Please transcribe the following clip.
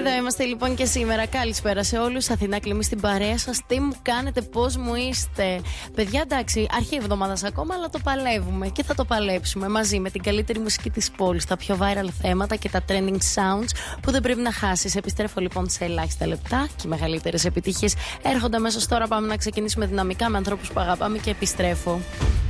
Εδώ είμαστε λοιπόν και σήμερα. Καλησπέρα σε όλους. Αθηνά Κλεμή στην παρέα σας. Τι μου κάνετε, πώς μου είστε? Παιδιά, εντάξει, αρχή εβδομάδας ακόμα, αλλά το παλεύουμε και θα το παλέψουμε μαζί με την καλύτερη μουσική της πόλης, τα πιο viral θέματα και τα trending sounds που δεν πρέπει να χάσεις. Επιστρέφω λοιπόν σε ελάχιστα λεπτά και οι μεγαλύτερες επιτυχίες έρχονται αμέσως τώρα. Πάμε να ξεκινήσουμε δυναμικά με ανθρώπους που αγαπάμε και επιστρέφω.